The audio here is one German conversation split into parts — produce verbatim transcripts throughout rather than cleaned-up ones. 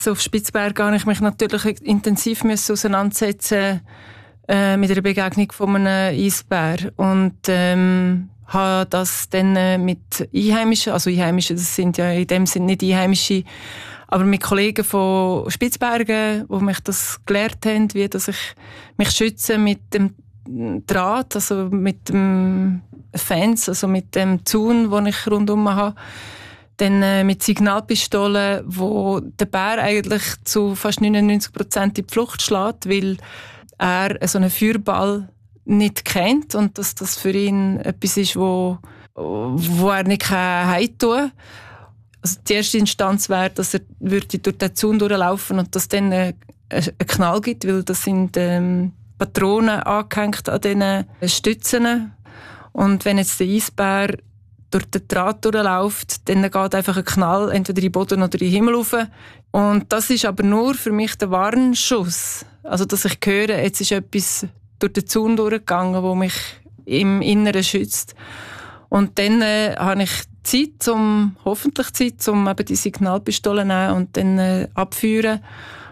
Also auf Spitzbergen habe ich mich natürlich intensiv müssen auseinandersetzen äh, mit einer Begegnung von einem Eisbär. Und ähm, habe das dann äh, mit Einheimischen, also Einheimischen, das sind ja in dem Sinne nicht Einheimische, aber mit Kollegen von Spitzbergen, die mich das gelehrt haben, wie dass ich mich schütze mit dem Draht, also mit dem Fence, also mit dem Zaun, den ich rundum habe. Dann äh, mit Signalpistolen, wo der Bär eigentlich zu fast neunundneunzig Prozent in die Flucht schlägt, weil er so einen Feuerball nicht kennt und dass das für ihn etwas ist, wo, wo er nicht heimtun kann. Also die erste Instanz wäre, dass er würde durch den Zaun durchlaufen und dass dann einen Knall gibt, weil das sind ähm, Patronen angehängt an diesen Stützen. Und wenn jetzt der Eisbär durch den Draht durchläuft, dann geht einfach ein Knall entweder in den Boden oder in den Himmel rauf. Und das ist aber nur für mich der Warnschuss. Also, dass ich höre, jetzt ist etwas durch den Zaun durchgegangen, das mich im Inneren schützt. Und dann äh, habe ich Zeit, um, hoffentlich Zeit, um eben die Signalpistole zu nehmen und dann äh, abführen.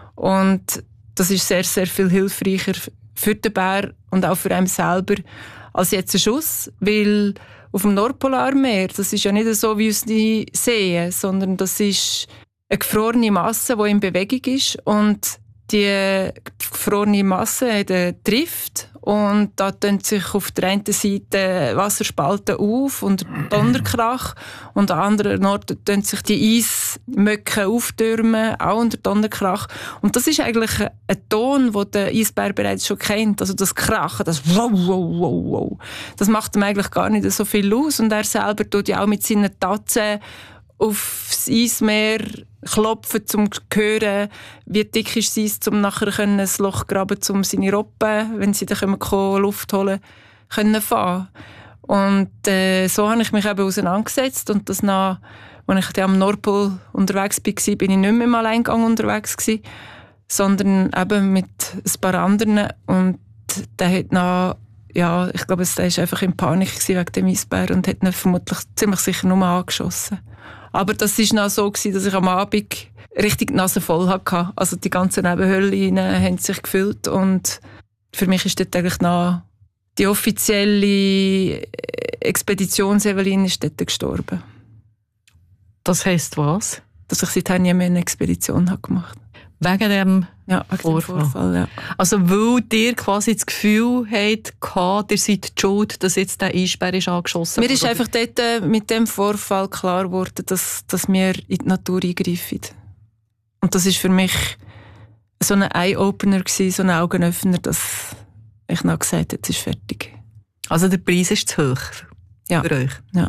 Und das ist sehr, sehr viel hilfreicher für den Bär und auch für einen selber als jetzt ein Schuss, weil auf dem Nordpolarmeer, das ist ja nicht so, wie uns die sehen, sondern das ist eine gefrorene Masse, die in Bewegung ist und die gefrorene Masse hat einen Drift und da tun sich auf der einen Seite Wasserspalten auf und Donnerkrach und an der anderen Ort tun sich die Eismöcke auftürmen, auch unter Donnerkrach. Und das ist eigentlich ein Ton, den der Eisbär bereits schon kennt. Also das Krachen, das wow, wow, wow, wow. Das macht ihm eigentlich gar nicht so viel aus und er selber tut ja auch mit seinen Tatzen aufs Eismeer klopfen, um zu hören, wie dick ist das Eis, um nachher ein Loch graben, um seine Robben, wenn sie dann kommen, Luft holen können, fahren. Und äh, so habe ich mich eben auseinandergesetzt und das nach, als ich am Nordpol unterwegs war, bin ich nicht mehr im Alleingang unterwegs gewesen, sondern eben mit ein paar anderen und der hat nach, ja, ich glaube, der war einfach in Panik wegen dem Eisbär und hat ihn vermutlich ziemlich sicher nur angeschossen. Aber das war noch so, dass ich am Abend richtig die Nase voll hatte. Also die ganzen Nebenhöhlen haben sich gefüllt und für mich ist dort eigentlich noch die offizielle Expeditions-Evelyn ist dort gestorben. Das heisst was? Dass ich seitdem nie mehr eine Expedition gemacht habe. Wegen dem ja, wegen Vorfall? Dem Vorfall ja. Also weil dir quasi das Gefühl habt, ihr seid schuld, dass jetzt der Eisbär ist angeschossen wurde? Mir ist einfach dort äh, mit dem Vorfall klar geworden, dass, dass wir in die Natur eingreifen. Und das war für mich so ein Eye-Opener, so ein Augenöffner, dass ich noch gesagt habe, jetzt ist fertig. Also der Preis ist zu hoch ja. für euch? Ja.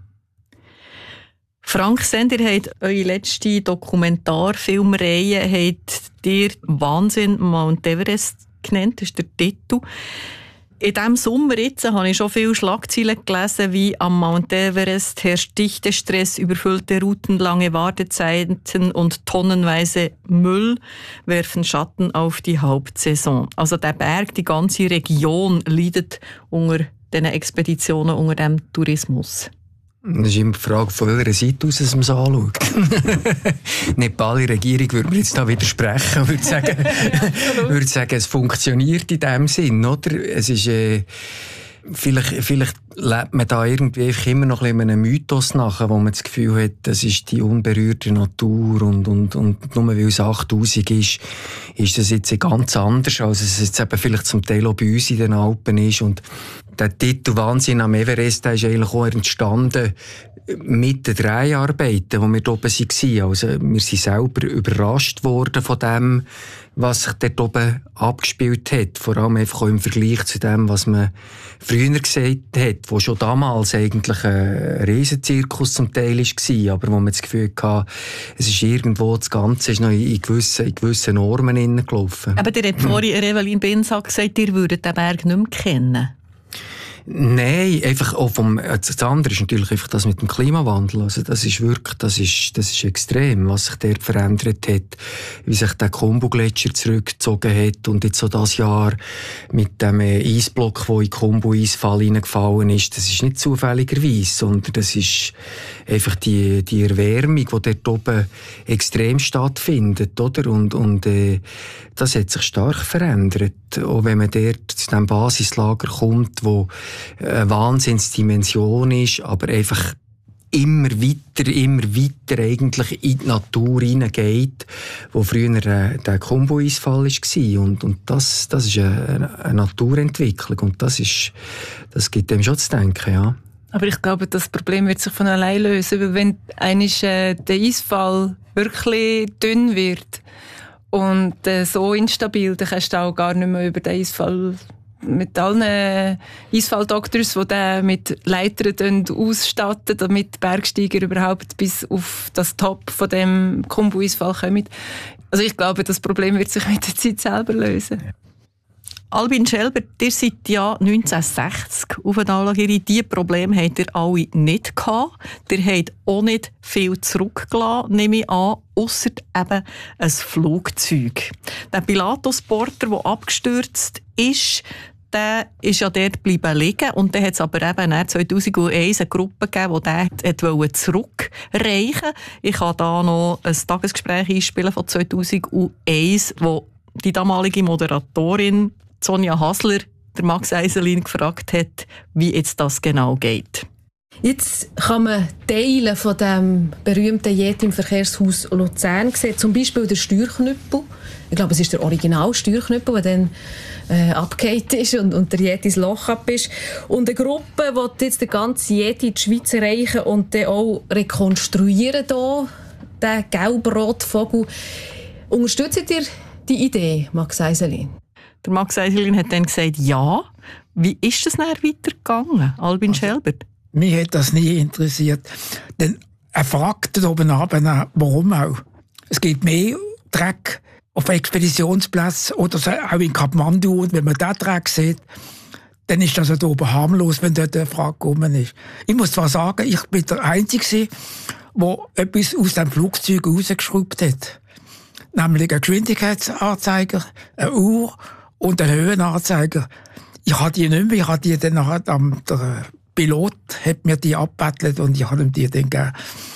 Frank Sender hat eure letzte Dokumentarfilmreihe hat dir Wahnsinn Mount Everest genannt, das ist der Titel. In diesem Sommer jetzt habe ich schon viele Schlagzeilen gelesen, wie am Mount Everest herrscht Dichtestress, überfüllte Routen, lange Wartezeiten und tonnenweise Müll werfen Schatten auf die Hauptsaison. Also der Berg, die ganze Region leidet unter diesen Expeditionen, unter dem Tourismus. Das ist immer die Frage, von welcher Seite aus es uns anschaut. Die Nepali Regierung würde mir jetzt da widersprechen, würde sagen, würde sagen, es funktioniert in dem Sinn, oder? Es ist, äh, vielleicht, vielleicht lebt man da irgendwie einfach immer noch ein bisschen einem Mythos nach, wo man das Gefühl hat, das ist die unberührte Natur und, und, und nur weil es achttausend ist, ist das jetzt ganz anders, als es jetzt eben vielleicht zum Teil auch bei uns in den Alpen ist. Und der Titel «Wahnsinn am Everest» der ist eigentlich auch entstanden mit den Dreharbeiten, die wir da oben waren. Also wir sind selber überrascht worden von dem, was sich dort oben abgespielt hat. Vor allem einfach auch im Vergleich zu dem, was man früher gesagt hat, wo schon damals eigentlich ein Riesenzirkus zum Teil war, aber wo man das Gefühl hatte, es ist irgendwo, das Ganze ist noch in gewissen, in gewissen Normen hineingelaufen. Aber der hat vorhin Evelyn Bensack gesagt, ihr würdet den Berg nicht mehr kennen. Nein, einfach auch vom, das andere ist natürlich einfach das mit dem Klimawandel. Also das ist wirklich, das ist, das ist extrem, was sich dort verändert hat, wie sich der Khumbu-Gletscher zurückgezogen hat und jetzt so das Jahr mit dem Eisblock, der in den Khumbu-Eisfall hineingefallen ist, das ist nicht zufälligerweise, sondern das ist einfach die, die Erwärmung, die dort oben extrem stattfindet, oder? Und, und, äh, das hat sich stark verändert. Auch wenn man dort zu diesem Basislager kommt, wo eine Wahnsinnsdimension ist, aber einfach immer weiter, immer weiter eigentlich in die Natur hineingeht, wo früher äh, der Khumbu-Eisfall war. Und, und das, das ist eine, eine Naturentwicklung. Und das ist, das gibt dem schon zu denken, ja. Aber ich glaube, das Problem wird sich von allein lösen, weil wenn einmal äh, der Eisfall wirklich dünn wird und äh, so instabil, dann kannst du auch gar nicht mehr über den Eisfall mit allen Eisfalldoktors, die den mit Leitern ausstatten, damit Bergsteiger überhaupt bis auf das Top von dem Khumbu-Eisfall kommen. Also ich glaube, das Problem wird sich mit der Zeit selber lösen. Albin Schelber, ihr seid ja neunzehnhundertsechzig aufeinander. Diese Probleme habt ihr alle nicht gehabt. Ihr habt auch nicht viel zurückgelassen, nehme ich an, ausser eben ein Flugzeug. Der Pilatus-Porter, der abgestürzt ist, der ist ja dort geblieben liegen. Und dann hat es aber eben zweitausendeins eine Gruppe gegeben, die den zurückreichen wollte. Ich kann da noch ein Tagesgespräch einspielen von zweitausendeins, wo die damalige Moderatorin Sonja Hasler der Max Eiselin gefragt hat, wie jetzt das genau geht. Jetzt kann man Teile von dem berühmten Yeti im Verkehrshaus Luzern sehen, zum Beispiel der Steuerknüppel. Ich glaube, es ist der Original-Steuerknüppel, der dann äh, abgehakt ist und, und der Yeti ins Loch ab ist. Und eine Gruppe will jetzt den ganzen Yeti in die Schweiz erreichen und dann auch rekonstruieren, hier, den gelb-rot-Vogel. Unterstützt ihr die Idee, Max Eiselin? Der Max Eiselin hat dann gesagt, ja. Wie ist es dann weitergegangen, Albin also, Schelber? Mich hat das nie interessiert. Denn er fragt oben runter, warum auch. Es gibt mehr Dreck auf Expeditionsplätzen oder so, auch in Kathmandu. Und wenn man diesen Dreck sieht, dann ist das ja oben harmlos, wenn dort eine Frage gekommen ist. Ich muss zwar sagen, ich bin der Einzige, der etwas aus dem Flugzeug rausgeschraubt hat. Nämlich einen Geschwindigkeitsanzeiger, eine Uhr und einen Höhenanzeiger. Ich hatte die nicht mehr, ich hatte die dann nachher, der Pilot hat mir die abgebettelt und ich habe ihm die dann gegeben.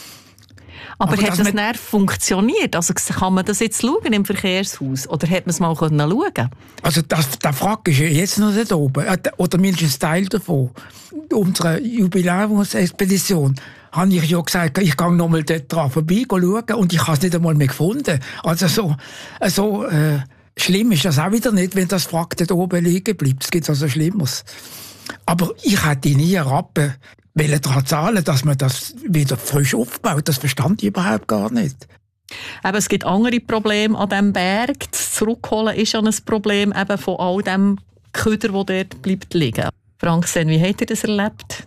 Aber, Aber hat das nicht funktioniert? Also kann man das jetzt schauen im Verkehrshaus? Oder hat man es mal schauen können? Also das, der Frage ist ja jetzt noch nicht oben. Oder mindestens ein Teil davon. Unsere Jubiläumsexpedition habe ich ja gesagt, ich gehe noch mal dort dran vorbei schauen und ich habe es nicht einmal mehr gefunden. Also so, so äh, schlimm ist das auch wieder nicht, wenn das Wrack dort oben liegen bleibt. Es gibt also Schlimmeres. Aber ich hätte nie einen Rappen daran zahlen, dass man das wieder frisch aufbaut. Das verstand ich überhaupt gar nicht. Aber es gibt andere Probleme an diesem Berg. Das Zurückholen ist ja ein Problem eben von all dem Köder, der dort bleibt liegen. Frank Sen, wie habt ihr das erlebt?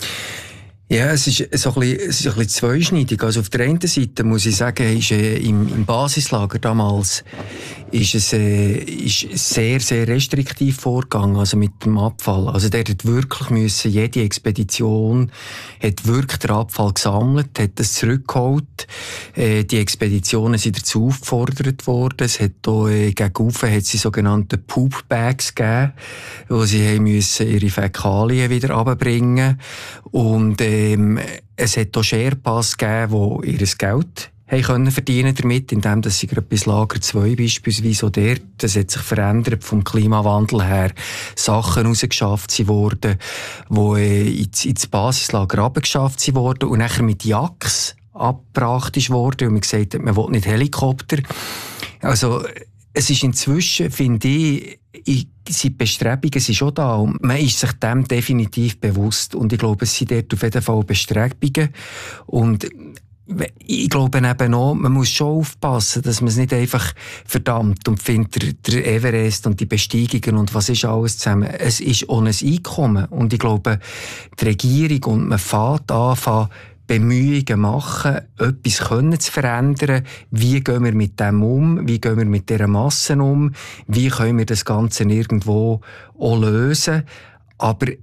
Ja, es ist so ein bisschen, es ist ein bisschen zweischneidig. Also auf der einen Seite muss ich sagen, ist, äh, im, im Basislager damals ist es äh, ist sehr, sehr restriktiv vorgegangen, also mit dem Abfall. Also der hat wirklich müssen, jede Expedition hat wirklich den Abfall gesammelt, hat das zurückgeholt. Äh, die Expeditionen sind dazu aufgefordert worden. Es hat auch, äh, gegenüber hat sie sogenannte Poop Bags gegeben, wo sie haben müssen ihre Fäkalien wieder runterbringen. Und, äh, es hat auch Sherpas gegeben, die ihr Geld haben können verdienen damit, indem sie gerade bis Lager zwei beispielsweise auch dort, das hat sich verändert vom Klimawandel her, Sachen rausgeschafft wurden, die ins, ins Basislager runtergeschafft wurden und nachher mit Jacks abgebracht worden, und man gesagt hat, man will nicht Helikopter. Also, es ist inzwischen, finde ich, die Bestrebungen sind schon da und man ist sich dem definitiv bewusst und ich glaube, es sind dort auf jeden Fall Bestrebungen und ich glaube eben auch, man muss schon aufpassen, dass man es nicht einfach verdammt und findet der Everest und die Besteigungen und was ist alles zusammen. Es ist ohne ein Einkommen und ich glaube, die Regierung und man fängt an, Bemühungen machen, etwas können zu verändern. Wie gehen wir mit dem um? Wie gehen wir mit dieser Masse um? Wie können wir das Ganze irgendwo auch lösen? Aber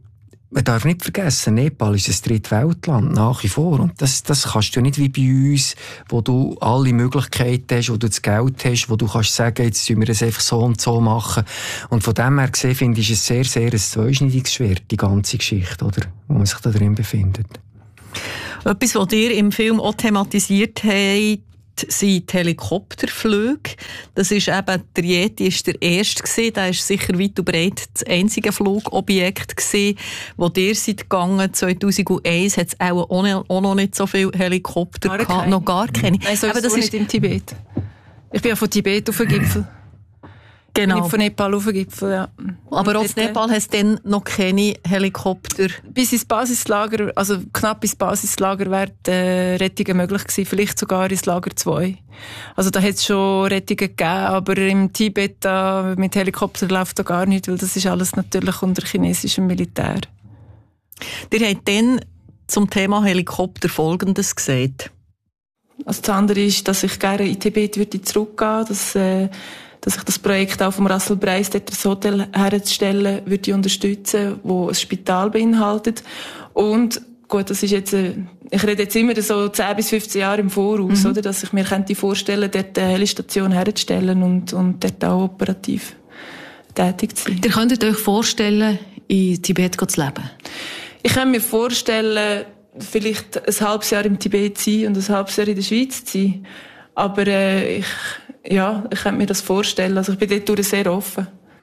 man darf nicht vergessen, Nepal ist ein Drittweltland, nach wie vor. Und das, das kannst du nicht wie bei uns, wo du alle Möglichkeiten hast, wo du das Geld hast, wo du kannst sagen, jetzt tun wir das einfach so und so machen. Und von dem her gesehen, finde ich, ist es sehr, sehr ein zweischneidiges Schwert, die ganze Geschichte, oder, wo man sich da drin befindet. Etwas, was ihr im Film auch thematisiert habt, sind die Helikopterflüge. Das ist eben, der Yeti ist der erste gewesen. Der ist sicher weit und breit das einzige Flugobjekt gewesen, wo ihr seid gegangen. zweitausendeins hat es auch, auch noch nicht so viele Helikopter gar gehabt. Noch gar keine. Nein, so ist das nicht in Tibet. Ich bin ja von Tibet auf den Gipfel. Genau. Nicht von Nepal auf den Gipfel, ja. Aber auch in Nepal hast du dann noch keine Helikopter? Bis ins Basislager, also knapp ins Basislager, wären äh, Rettungen möglich gewesen, vielleicht sogar ins Lager zwei. Also da hat es schon Rettungen gegeben, aber im Tibet da, mit Helikopter läuft da gar nicht, weil das ist alles natürlich unter chinesischem Militär. Ihr habt dann zum Thema Helikopter Folgendes gesagt. Also das andere ist, dass ich gerne in Tibet würde zurückgehen, dass äh, dass ich das Projekt auch vom Russell Preis, dort das Hotel herzustellen, würde ich unterstützen, wo ein Spital beinhaltet. Und gut, das ist jetzt, äh, ich rede jetzt immer so zehn bis fünfzehn Jahre im Voraus, mhm. oder, dass ich mir könnte vorstellen, dort eine Helistation herzustellen und, und dort auch operativ tätig zu sein. Ihr könntet euch vorstellen, in Tibet zu leben? Ich kann mir vorstellen, vielleicht ein halbes Jahr im Tibet zu sein und ein halbes Jahr in der Schweiz zu sein. Aber äh, ich Ja, ich könnte mir das vorstellen. Also ich bin dort sehr offen.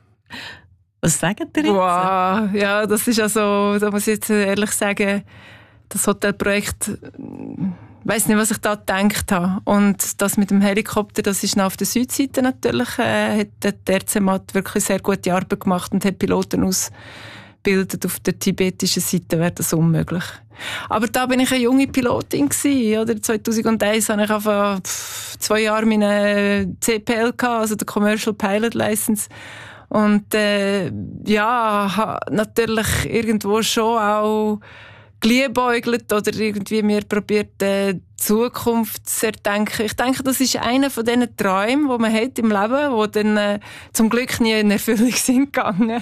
Was sagt ihr jetzt? Wow, ja, das ist also, da muss ich jetzt ehrlich sagen, das Hotelprojekt, ich weiss nicht, was ich da gedacht habe. Und das mit dem Helikopter, das ist noch auf der Südseite natürlich, äh, hat der R C M A T wirklich sehr gute Arbeit gemacht und hat Piloten ausgebildet. Auf der tibetischen Seite wäre das unmöglich. Aber da bin ich eine junge Pilotin gewesen, oder? zweitausendeins hatte ich einfach zwei Jahre meine C P L gehabt, also der Commercial Pilot License. Und, äh, ja, habe natürlich irgendwo schon auch geliebäugelt oder irgendwie mir probiert, äh, Zukunft zu erdenken. Ich denke, das ist einer von diesen Träumen, die man hat im Leben, die dann äh, zum Glück nie in Erfüllung sind gegangen.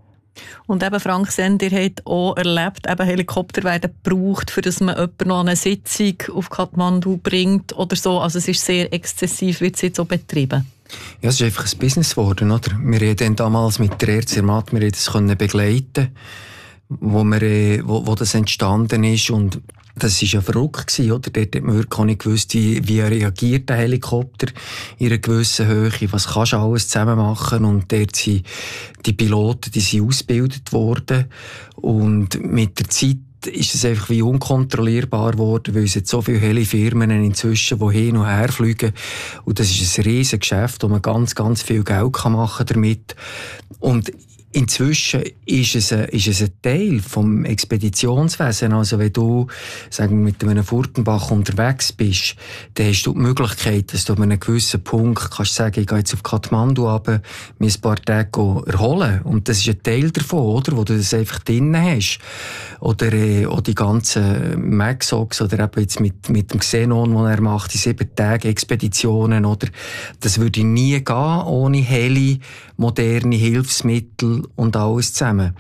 Und eben, Frank Send, ihr habt auch erlebt, eben Helikopter werden gebraucht, für dass man jemanden noch eine Sitzung auf Kathmandu bringt oder so. Also es ist sehr exzessiv, wird es jetzt so betrieben. Ja, es ist einfach ein Business geworden, oder? Wir haben damals mit der R C M A T, wir das können begleiten, wo, wir, wo, wo das entstanden ist, und das war ja verrückt gewesen, oder? Dort hat man wirklich auch nicht gewusst, wie, wie reagiert der Helikopter in einer gewissen Höhe, was kannst du alles zusammen machen, und dort sind die Piloten, die sind ausgebildet worden, und mit der Zeit ist es einfach wie unkontrollierbar geworden, weil es jetzt so viele Helifirmen inzwischen, die hin und her fliegen, und das ist ein riesiges Geschäft, wo man ganz, ganz viel Geld kann machen damit. Und inzwischen ist es, ein, ist es ein Teil vom Expeditionswesen. Also wenn du, sagen wir, mit einem Furtenbach unterwegs bist, dann hast du die Möglichkeit, dass du an einem gewissen Punkt kannst sagen, ich gehe jetzt auf Kathmandu runter, mir ein paar Tage erholen. Und das ist ein Teil davon, oder? Wo du das einfach drinnen hast. Oder, äh, auch die ganzen Maxox, oder eben jetzt mit, mit dem Xenon, den er macht, die sieben Tage Expeditionen, oder? Das würde nie gehen, ohne Heli, moderne Hilfsmittel und alles zusammen.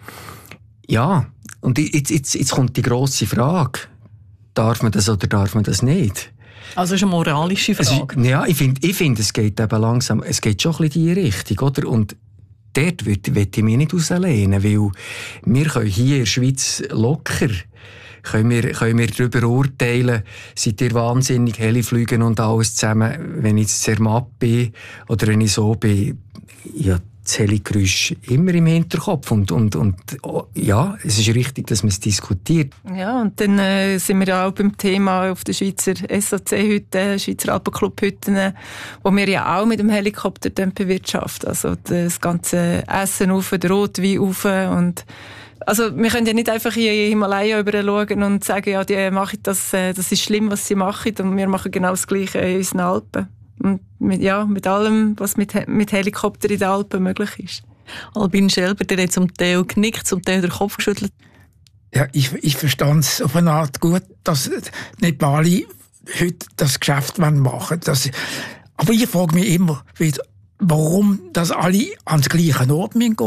Ja, und jetzt, jetzt, jetzt kommt die grosse Frage. Darf man das oder darf man das nicht? Also es ist eine moralische Frage. Also, ja, ich finde, ich find, es geht eben langsam, es geht schon ein bisschen in die Richtung, oder? Und dort will ich mich nicht auslehnen, weil wir können hier in der Schweiz locker können wir, können wir darüber urteilen, seid ihr wahnsinnig Heliflügen und alles zusammen, wenn ich jetzt Zermatt bin oder wenn ich so bin, ja, das Heligeräusch immer im Hinterkopf, und, und, und oh, ja, es ist richtig, dass man es diskutiert. Ja, und dann äh, sind wir ja auch beim Thema auf der Schweizer S A C-Hütte, Schweizer Alpenclub-Hütten, wo wir ja auch mit dem Helikopter bewirtschaften. Also das ganze Essen rauf, der Rotwein rauf, und also wir können ja nicht einfach in den Himalaya überschauen und sagen, ja, die machen das, das ist schlimm, was sie machen, und wir machen genau das Gleiche in unseren Alpen. Und mit, ja, mit allem, was mit, mit Helikopter in den Alpen möglich ist. Albin Schelber, der hat zum Teil genickt, zum Teil den Kopf geschüttelt. Ja, ich, ich verstand es auf eine Art gut, dass Nepali heute das Geschäft machen wollen. Das, aber ich frage mich immer wieder, warum dass alle ans gleiche Ort gehen müssen.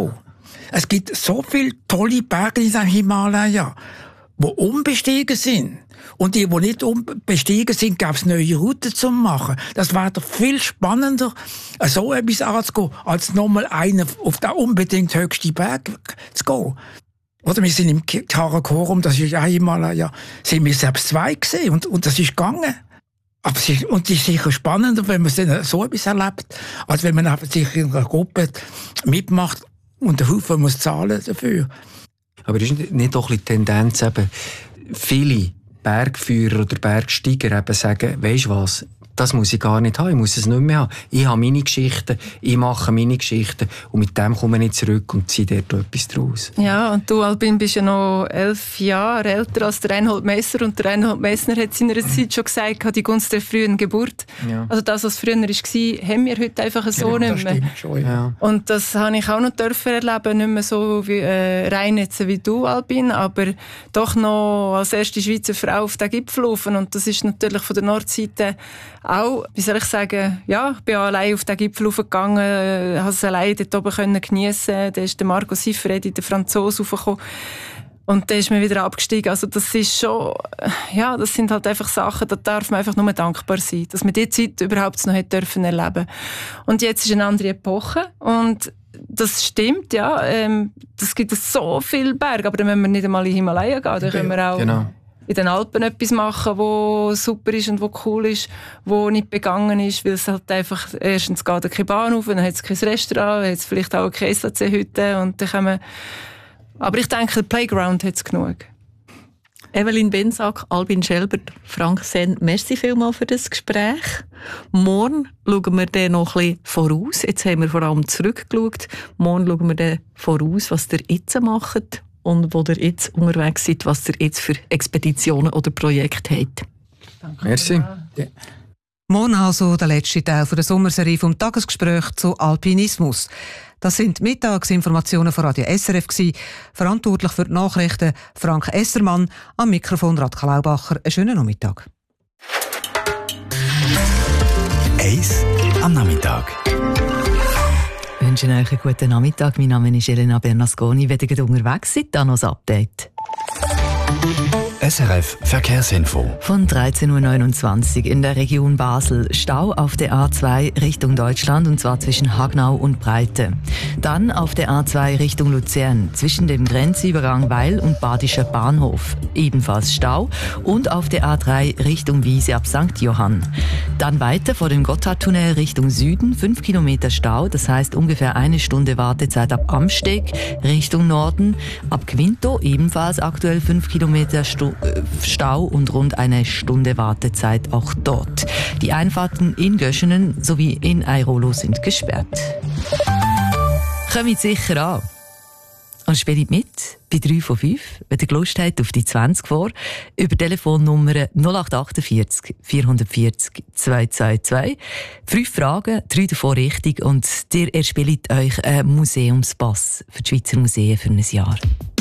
Es gibt so viele tolle Berge in den Himalaya, die unbestiegen sind. Und die, die nicht bestiegen sind, gab es neue Routen zu machen. Das wäre doch viel spannender, so etwas anzugehen, als nochmal einen auf den unbedingt höchsten Berg zu gehen. Oder wir sind im Karakorum, das ist ja Himalaya, sind wir selbst zwei gesehen und, und das ist gegangen. Aber es ist, und es ist sicher spannender, wenn man dann so etwas erlebt, als wenn man einfach sich in einer Gruppe mitmacht und der Haufen muss zahlen dafür. Aber ist nicht doch die Tendenz, eben, viele Bergführer oder Bergsteiger eben sagen, weisst du was, das muss ich gar nicht haben, ich muss es nicht mehr haben. Ich habe meine Geschichten, ich mache meine Geschichten und mit dem komme ich zurück und ziehe dort etwas draus. Ja, und du, Albin, bist ja noch elf Jahre älter als der Reinhold Messner und der Reinhold Messner hat in seiner Zeit schon gesagt, die Gunst der frühen Geburt. Ja. Also das, was früher war, haben wir heute einfach so ja, nicht mehr. Schon, ja. Und das habe ich auch noch dürfen erleben, nicht mehr so wie, äh, rein jetzt wie du, Albin, aber doch noch als erste Schweizer Frau auf den Gipfel laufen und das ist natürlich von der Nordseite auch, wie soll ich sagen, ja, ich bin allein auf den Gipfel raufgegangen, habe es allein dort oben können geniessen. Da ist der Marco Sifredi, der Franzose, raufgekommen. Und dann ist man wieder abgestiegen. Also das ist schon, ja, das sind halt einfach Sachen, da darf man einfach nur dankbar sein, dass man diese Zeit überhaupt noch hätte dürfen erleben. Und jetzt ist eine andere Epoche und das stimmt, ja, ähm, das gibt es so viele Berge, aber dann müssen wir nicht einmal in den Himalaya gehen, da können wir auch genau. in den Alpen etwas machen, wo super ist und wo cool ist, wo nicht begangen ist, weil es halt einfach, erstens geht keine Bahn auf, dann hat es kein Restaurant, dann hat es vielleicht auch keine S A C-Hütte und dann kann man, aber ich denke, der Playground hat es genug. Evelyn Bensack, Albin Schelbert, Frank Senn, merci vielmals für das Gespräch. Morgen schauen wir dann noch ein bisschen voraus. Jetzt haben wir vor allem zurückgeschaut. Morgen schauen wir dann voraus, was ihr jetzt macht und wo ihr jetzt unterwegs seid, was ihr jetzt für Expeditionen oder Projekte habt. Danke. Merci. Ja. Morgen also der letzte Teil der Sommerserie vom Tagesgespräch zu Alpinismus. Das sind Mittagsinformationen von Radio S R F gewesen. Verantwortlich für die Nachrichten Frank Essermann, am Mikrofon Radka Laubacher. Einen schönen Nachmittag. Eis am Nachmittag. Ich wünsche euch einen guten Nachmittag. Mein Name ist Elena Bernasconi. Wenn ihr unterwegs seid, dann noch das Update. S R F Verkehrsinfo. Von dreizehn Uhr neunundzwanzig in der Region Basel. Stau auf der A zwei Richtung Deutschland und zwar zwischen Hagnau und Breite. Dann auf der A zwei Richtung Luzern zwischen dem Grenzübergang Weil und Badischer Bahnhof. Ebenfalls Stau. Und auf der A drei Richtung Wiese ab Sankt Johann. Dann weiter vor dem Gotthardtunnel Richtung Süden. fünf Kilometer Stau, das heißt ungefähr eine Stunde Wartezeit ab Amsteg Richtung Norden. Ab Quinto ebenfalls aktuell fünf Kilometer Stu- Stau und rund eine Stunde Wartezeit auch dort. Die Einfahrten in Göschenen sowie in Airolo sind gesperrt. Kommt sicher an. Und spielt mit bei drei von fünf, wenn ihr Lust habt, auf die zwanzig vor, über Telefonnummer null acht achtundvierzig vierhundertvierzig zweihundertzweiundzwanzig. Fünf Fragen, drei davon richtig und ihr erspielt euch einen Museumspass für die Schweizer Museen für ein Jahr.